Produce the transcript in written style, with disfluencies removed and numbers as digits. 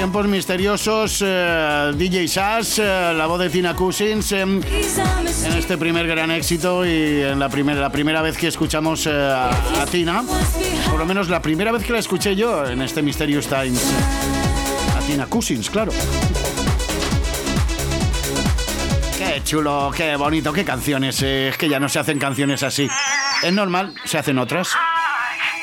Tiempos misteriosos, DJ Sass, la voz de Tina Cousins, en este primer gran éxito y en la primera vez que escuchamos a Tina, por lo menos la primera vez que la escuché yo en este Mysterious Times, a Tina Cousins, claro. Qué chulo, qué bonito, qué canciones, es que ya no se hacen canciones así, es normal, se hacen otras.